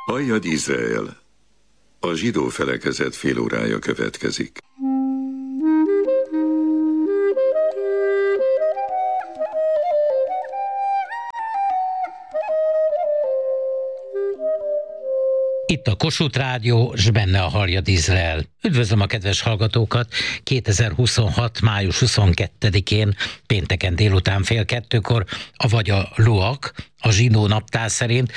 Halljad Izrael! A zsidó felekezet félórája következik. Itt a Kossuth Rádió, s benne a Halljad Izrael. Üdvözlöm a kedves hallgatókat! 2026. május 22-én, pénteken délután 1:30-kor, avagy a Luak, a zsidó naptár szerint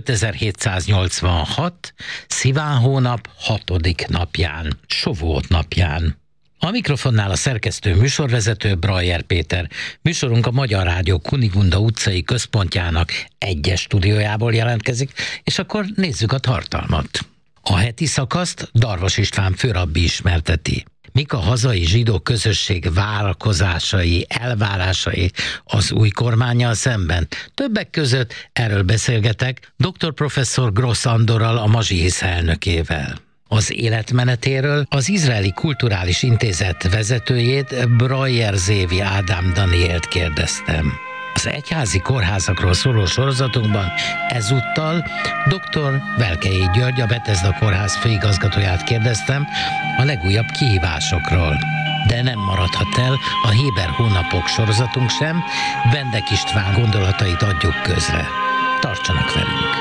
5786, Sziván hónap 6. napján, Sovót napján. A mikrofonnál a szerkesztő műsorvezető Brajer Péter. Műsorunk a Magyar Rádió Kunigunda utcai központjának 1-es stúdiójából jelentkezik, és akkor nézzük a tartalmat. A heti szakaszt Darvas István főrabbi ismerteti. Mik a hazai zsidó közösség várakozásai, elvárásai az új kormánnyal szemben? Többek között erről beszélgetek dr. professzor Gross Andorral, a Mazsihisz elnökével. Az életmenetéről az Izraeli Kulturális Intézet vezetőjét, Brajer Zévi Ádám Danielt kérdeztem. Az egyházi kórházakról szóló sorozatunkban ezúttal dr. Velkei György, a Bethesda Kórház főigazgatóját kérdeztem a legújabb kihívásokról. De nem maradhat el a Héber hónapok sorozatunk sem, Bendek István gondolatait adjuk közre. Tartsanak velünk!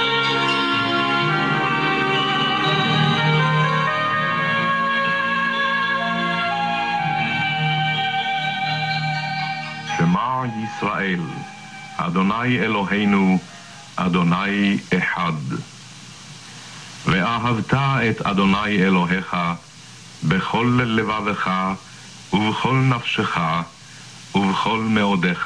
שמע ישראל, אדוני אלוהינו, אדוני אחד. ואהבת את אדוני אלוהיך בכל לבבך ובכל נפשך ובכל מאודך.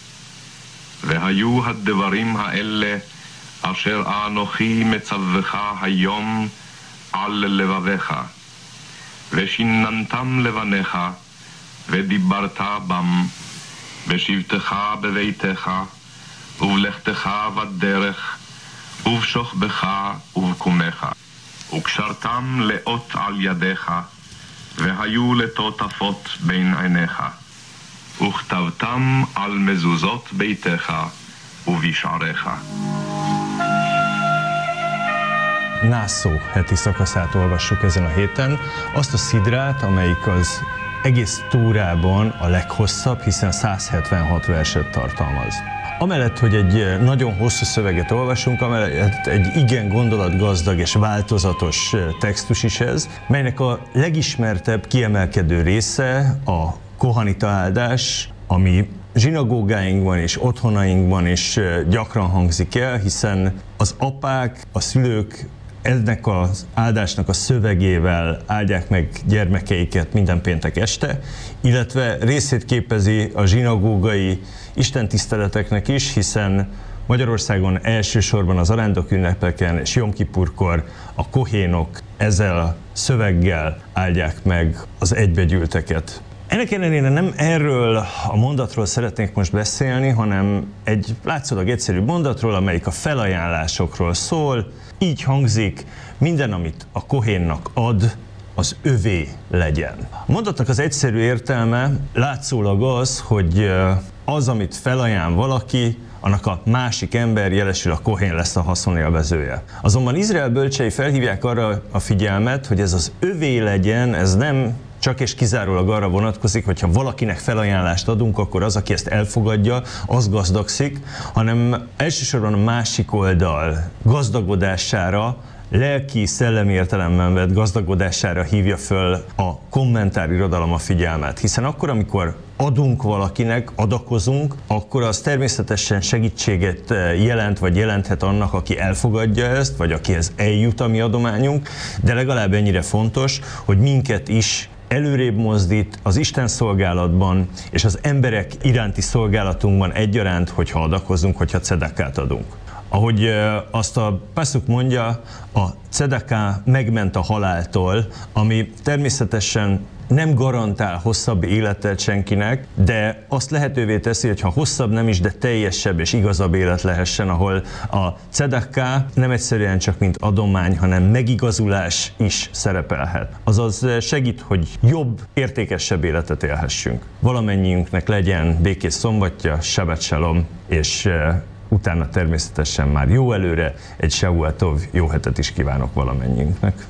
והיו הדברים האלה אשר אנוכי מצווך היום על לבביך. ושיננתם לבניך ודיברת בם. בשבתך בביתך, ובלכתך בדרך, ובשוכבך ובקומך. וקשרתם לאות על ידיך, והיו לטוטפות בין עיניך. וכתבתם על מזוזות ביתך ובשעריך. Nászó heti szakaszát olvassuk ezen a héten. Azt a szidrát, amelyik az egész Tórában a leghosszabb, hiszen 176 verset tartalmaz. Amellett, hogy egy nagyon hosszú szöveget olvasunk, amellett egy igen gondolatgazdag és változatos textus is ez, melynek a legismertebb, kiemelkedő része a kohanita áldás, ami zsinagógáinkban és otthonainkban is gyakran hangzik el, hiszen az apák, a szülők ennek az áldásnak a szövegével áldják meg gyermekeiket minden péntek este, illetve részét képezi a zsinagógai istentiszteleteknek is, hiszen Magyarországon elsősorban az arándok ünnepeken és Jom Kipurkor a kohénok ezzel a szöveggel áldják meg az egybegyűlteket. Ennek ellenére nem erről a mondatról szeretnék most beszélni, hanem egy látszólag egyszerű mondatról, amelyik a felajánlásokról szól. Így hangzik: minden, amit a kohénnak ad, az övé legyen. A mondatnak az egyszerű értelme látszólag az, hogy az, amit felajánl valaki, annak a másik ember, jelesül a kohén lesz a haszonélvezője. Azonban Izrael bölcsei felhívják arra a figyelmet, hogy ez az övé legyen, ez nem csak és kizárólag arra vonatkozik, hogyha valakinek felajánlást adunk, akkor az, aki ezt elfogadja, az gazdagszik, hanem elsősorban a másik oldal gazdagodására, lelki, szellemi értelemben vett gazdagodására hívja föl a kommentárirodalom a figyelmet. Hiszen akkor, amikor adunk valakinek, adakozunk, akkor az természetesen segítséget jelent, vagy jelenthet annak, aki elfogadja ezt, vagy akihez eljut a mi adományunk, de legalább ennyire fontos, hogy minket is előrébb mozdít az Isten szolgálatban és az emberek iránti szolgálatunkban egyaránt, hogyha adakozunk, hogyha cedekát adunk. Ahogy azt a passzuk mondja, a cedeká megment a haláltól, ami természetesen nem garantál hosszabb életet senkinek, de azt lehetővé teszi, hogy ha hosszabb nem is, de teljesebb és igazabb élet lehessen, ahol a cedeká nem egyszerűen csak mint adomány, hanem megigazulás is szerepelhet. Azaz segít, hogy jobb, értékesebb életet élhessünk. Valamennyiünknek legyen békés szombatja, Shabbat Shalom, és utána természetesen már jó előre egy Shavuot Tov, jó hetet is kívánok valamennyiünknek.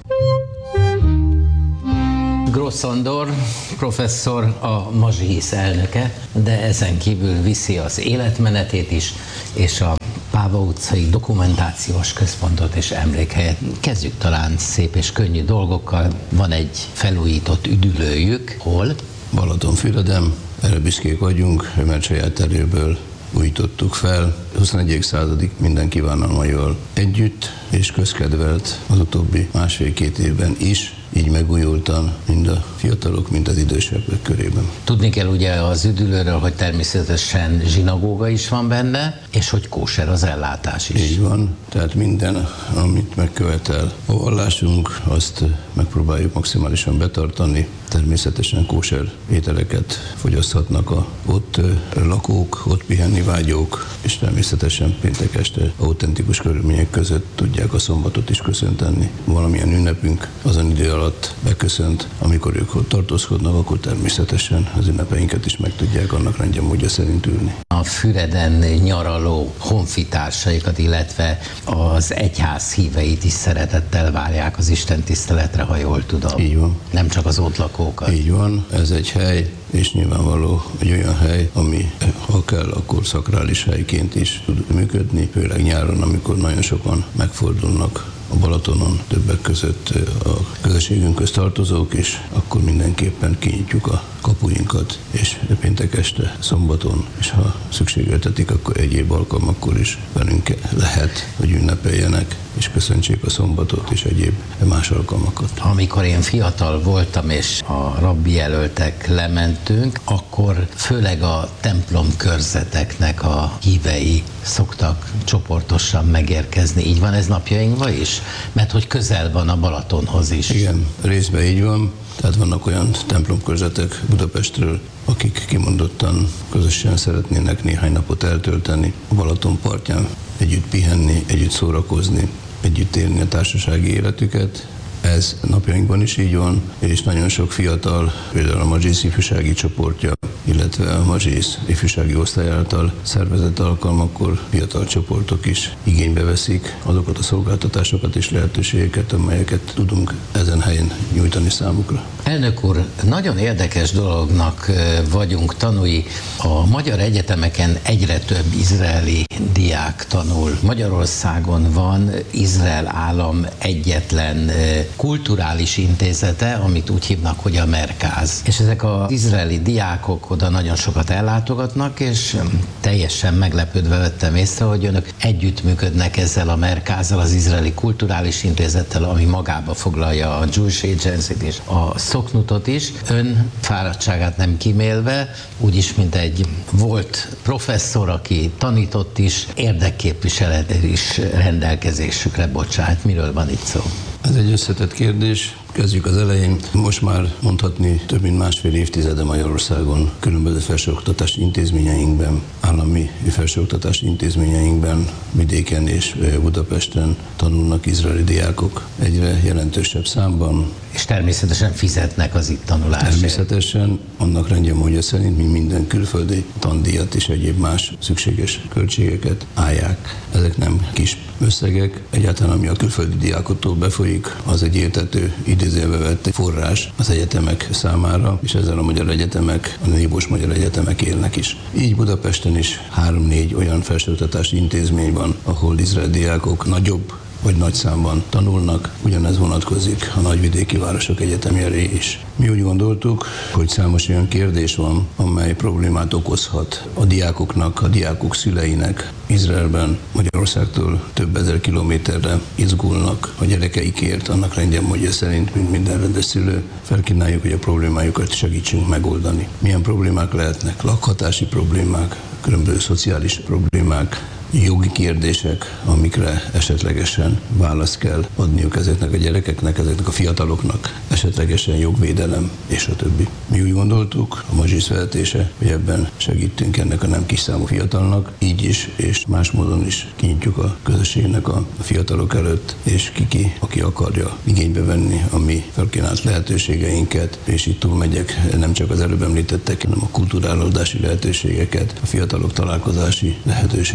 Gross Andor professzor a Mazsihisz elnöke, de ezen kívül viszi az életmenetét is, és a Páva utcai dokumentációs központot és emlékhelyet. Kezdjük talán szép és könnyű dolgokkal. Van egy felújított üdülőjük. Hol? Balatonfüreden. Erre büszkék vagyunk, mert saját erőből újítottuk fel. 21. századig minden kívánalmaival együtt, és közkedvelt az utóbbi másfél-két évben is, így megújultan, mind a fiatalok, mind az idősebbek körében. Tudni kell ugye az üdülőről, hogy természetesen zsinagóga is van benne, és hogy kóser az ellátás is. Így van, tehát minden, amit megkövetel a vallásunk, azt megpróbáljuk maximálisan betartani. Természetesen kóser ételeket fogyaszthatnak a ott lakók, ott pihenni vágyók, és természetesen péntek este autentikus körülmények között tudják a szombatot is köszönteni. Valamilyen ünnepünk azon idő alatt beköszönt, amikor ők ott tartózkodnak, akkor természetesen az ünnepeinket is meg tudják annak rendje módja szerint ülni. A Füreden nyaraló honfitársaikat, illetve az egyház híveit is szeretettel várják az Isten tiszteletre, ha jól tudom. Így van. Nem csak az ott lakókat. Így van, ez egy hely, és nyilvánvaló egy olyan hely, ami ha kell, akkor szakrális helyként is tud működni, főleg nyáron, amikor nagyon sokan megfordulnak a Balatonon, többek között a közösségünkhöz tartozók is, akkor mindenképpen kinyitjuk a kapuinkat, és péntek este, szombaton, és ha szükségeltetik, akkor egyéb alkalmakkor is velünk lehet, hogy ünnepeljenek, és köszöntsék a szombatot és egyéb más alkalmakat. Amikor én fiatal voltam, és a rabbi jelöltek lementünk, akkor főleg a templom körzeteknek a hívei szoktak csoportosan megérkezni. Így van ez napjainkban is? Mert hogy közel van a Balatonhoz is. Igen, részben így van. Tehát vannak olyan templomkörzetek Budapestről, akik kimondottan közösen szeretnének néhány napot eltölteni a Balaton partján, együtt pihenni, együtt szórakozni, együtt élni a társasági életüket. Ez napjainkban is így van, és nagyon sok fiatal, például a Mazsihisz ifjúsági csoportja, illetve a Mazsihisz ifjúsági osztály által szervezett alkalmakkor fiatal csoportok is igénybe veszik azokat a szolgáltatásokat és lehetőségeket, amelyeket tudunk ezen helyen nyújtani számukra. Elnök úr, nagyon érdekes dolognak vagyunk tanúi. A magyar egyetemeken egyre több izraeli diák tanul. Magyarországon van Izrael állam egyetlen kulturális intézete, amit úgy hívnak, hogy a Merkáz. És ezek az izraeli diákok oda nagyon sokat ellátogatnak, és teljesen meglepődve vettem észre, hogy önök együttműködnek ezzel a Merkázzal, az izraeli kulturális intézettel, ami magába foglalja a Jewish Agency-t és a Szoknutot is. Ön fáradtságát nem kímélve, úgyis, mint egy volt professzor, aki tanított is, érdekképviselet is rendelkezésükre bocsát. Miről van itt szó? Ez egy összetett kérdés. Kezdjük az elején. Most már mondhatni több mint másfél évtizede Magyarországon különböző felsőoktatási intézményeinkben, állami felsőoktatási intézményeinkben, vidéken és Budapesten tanulnak izraeli diákok egyre jelentősebb számban. És természetesen fizetnek az itt tanulásért. Természetesen, annak rendje módja szerint, mint minden külföldi tandíjat és egyéb más szükséges költségeket állják. Ezek nem kis összegek. Egyáltalán ami a külföldi diákoktól befolyik, az egy értető idézőjelbe vett forrás az egyetemek számára, és ezzel a magyar egyetemek, a nívós magyar egyetemek élnek is. Így Budapesten is 3-4 olyan felsőoktatási intézmény van, ahol izraeli diákok nagyobb vagy nagy számban tanulnak, ugyanez vonatkozik a nagyvidéki városok egyetemére is. Mi úgy gondoltuk, hogy számos olyan kérdés van, amely problémát okozhat a diákoknak, a diákok szüleinek. Izraelben, Magyarországtól több ezer kilométerre izgulnak a gyerekeikért, annak rendje módja szerint, mint minden rendes szülő. Felkínáljuk, hogy a problémájukat segítsünk megoldani. Milyen problémák lehetnek? Lakhatási problémák, különböző szociális problémák, jogi kérdések, amikre esetlegesen választ kell adniuk ezeknek a gyerekeknek, ezeknek a fiataloknak, esetlegesen jogvédelem, és a többi. Mi úgy gondoltuk, a Mazsihisz vezetése, hogy ebben segítünk ennek a nem kis számú fiatalnak, így is, és más módon is kinyitjuk a közösségnek a fiatalok előtt, és aki akarja igénybe venni a mi felkínált lehetőségeinket, és itt túlmegyek nem csak az előbb említettek, hanem a kulturálódási lehetőségeket, a fiatalok találkozási lehetőségeit,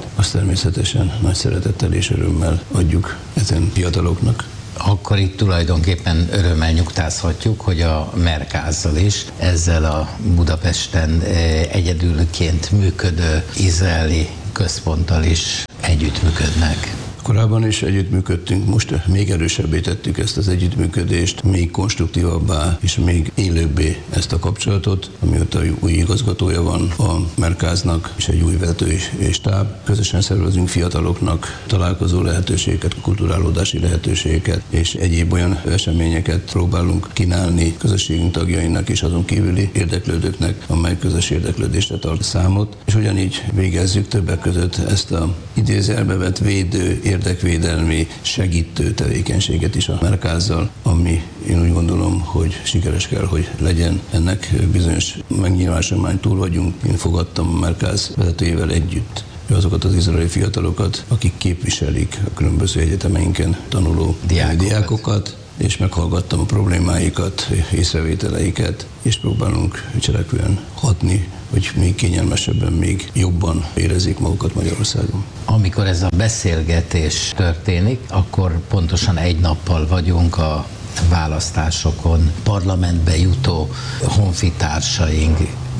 azt természetesen nagy szeretettel és örömmel adjuk ezen fiataloknak. Akkor itt tulajdonképpen örömmel nyugtázhatjuk, hogy a Merkázzal is, ezzel a Budapesten egyedülként működő izraeli központtal is együttműködnek. Korábban is együttműködtünk, most még erősebbé tettük ezt az együttműködést, még konstruktívabbá és még élőbbé ezt a kapcsolatot, amióta új igazgatója van a Merkáznak, és egy új vezető és stáb. Közösen szervezünk fiataloknak találkozó lehetőségeket, kulturálódási lehetőségeket, és egyéb olyan eseményeket próbálunk kínálni közösségünk tagjainak és azon kívüli érdeklődőknek, amely közös érdeklődésre tart számot. És ugyanígy végezzük többek között ezt a idézőjelbe vett védő, érdekvédelmi, segítő tevékenységet is a Merkázzal, ami én úgy gondolom, hogy sikeres kell, hogy legyen. Ennek bizonyos megnyilvánulásomán túl vagyunk. Én fogadtam a Merkáz vezetőjével együtt azokat az izraeli fiatalokat, akik képviselik a különböző egyetemeinken tanuló diákokat, és meghallgattam a problémáikat, észrevételeiket, és próbálunk cselekvően hatni, hogy még kényelmesebben, még jobban érezzék magukat Magyarországon. Amikor ez a beszélgetés történik, akkor pontosan egy nappal vagyunk a választásokon, parlamentbe jutó honfitársaink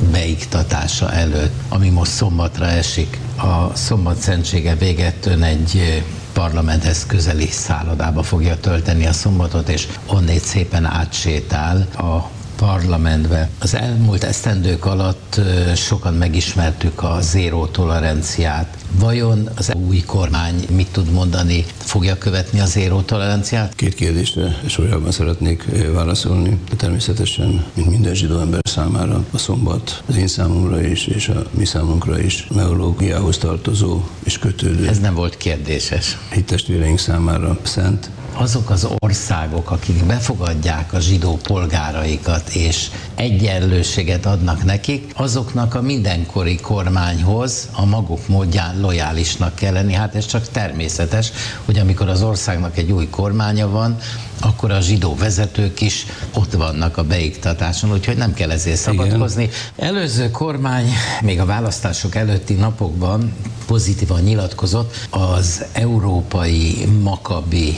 beiktatása előtt, ami most szombatra esik. A szombat szentsége végettön egy parlamenthez közeli szállodába fogja tölteni a szombatot, és onnét szépen átsétál a parlamentbe. Az elmúlt esztendők alatt sokan megismertük a zéró toleranciát. Vajon az új kormány mit tud mondani? Fogja követni a zéró toleranciát? Két kérdésre sorjában szeretnék válaszolni. Természetesen, mint minden zsidó ember számára, a szombat az én számomra is, és a mi számunkra is neológiához tartozó és kötődő. Ez nem volt kérdéses. Hittestvéreink számára szent. Azok az országok, akik befogadják a zsidó polgáraikat és egyenlőséget adnak nekik, azoknak a mindenkori kormányhoz a maguk módján lojálisnak kell lenni. Hát ez csak természetes, hogy amikor az országnak egy új kormánya van, akkor a zsidó vezetők is ott vannak a beiktatáson, úgyhogy nem kell ezért szabadkozni. Előző kormány még a választások előtti napokban pozitívan nyilatkozott az európai Maccabi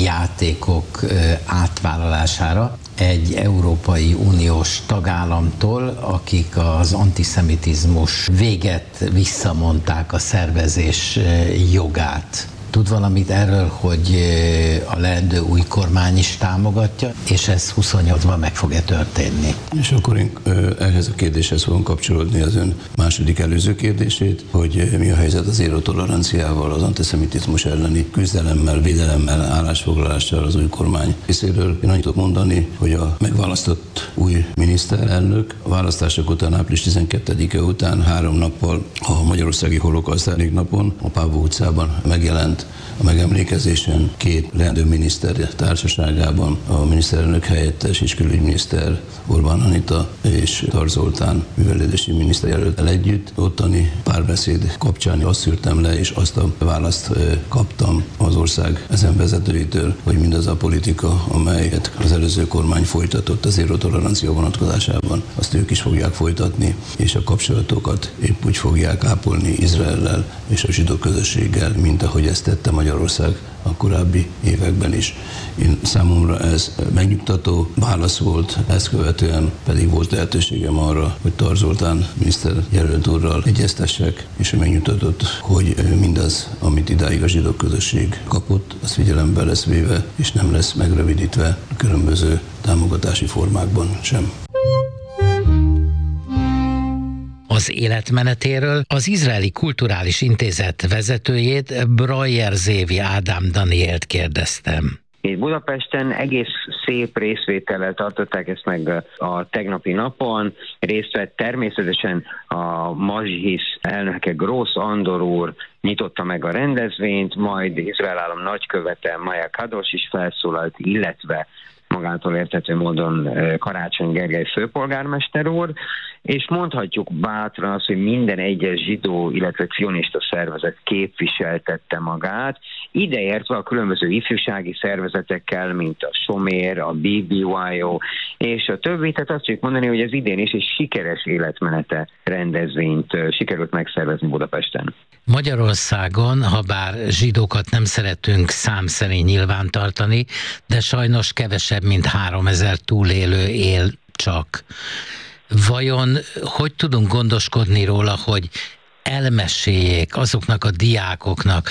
játékok átvállalására egy Európai Uniós tagállamtól, akik az antiszemitizmus véget visszamondták a szervezés jogát. Tud valamit erről, hogy a leendő új kormány is támogatja, és ez 28-ban meg fog-e történni? És akkor én ehhez a kérdéshez fogom kapcsolódni az ön második előző kérdését, hogy mi a helyzet az zéró toleranciával, az antiszemitizmus elleni küzdelemmel, védelemmel, állásfoglalással az új kormány részéről. Én annyit tudok mondani, hogy a megválasztott új miniszterelnök a választások után, április 12-e után 3 nappal a Magyarországi Holokauszt Emléknapon a Páva utcában megjelent a megemlékezésen 2 leendő miniszter társaságában, a miniszterelnök helyettes és külügyminiszter Orbán Anita és Tar Zoltán művelődési miniszterjelölttel együtt. Ottani párbeszéd kapcsán azt szűrtem le, és azt a választ kaptam az ország ezen vezetőitől, hogy mindaz a politika, amelyet az előző kormány folytatott az zéró tolerancia vonatkozásában, azt ők is fogják folytatni, és a kapcsolatokat épp úgy fogják ápolni Izraellel és a zsidó közösséggel, mint ahogy ezt tette Magyarország a korábbi években is. Számomra ez megnyugtató válasz volt, ezt követően pedig volt lehetőségem arra, hogy Tar Zoltán miniszterjelölt úrral egyeztessek, és ő megnyugtatott, hogy mindaz, amit idáig a zsidó közösség kapott, az figyelembe lesz véve, és nem lesz megrövidítve a különböző támogatási formákban sem. Az életmenetéről az Izraeli Kulturális Intézet vezetőjét, Breyer Zévi Ádám Danielt kérdeztem. Itt Budapesten egész szép részvétellel tartották ezt meg a tegnapi napon. Részt vett természetesen a Mazshisz elnöke, Grósz Andor úr nyitotta meg a rendezvényt, majd Izrael állam nagykövete Maja Kadosh is felszólalt, illetve magától értető módon Karácsony Gergely főpolgármester úr, és mondhatjuk bátran azt, hogy minden egyes zsidó, illetve cionista szervezet képviseltette magát, ideértve a különböző ifjúsági szervezetekkel, mint a Somér, a BBYO, és a többi. Tehát azt tudjuk mondani, hogy az idén is egy sikeres életmenete rendezvényt sikerült megszervezni Budapesten. Magyarországon, ha bár zsidókat nem szeretünk szám szerint nyilvántartani, de sajnos kevesebb, mint 3000 túlélő él csak. Vajon hogy tudunk gondoskodni róla, hogy elmeséljék azoknak a diákoknak,